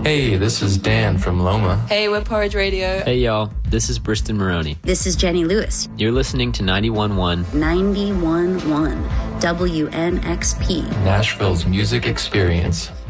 Hey, this is Dan from Loma. Hey, we're Porridge Radio. Hey, y'all. This is Briston Maroney. This is Jenny Lewis. You're listening to 91.1. 91.1 WNXP. Nashville's music experience.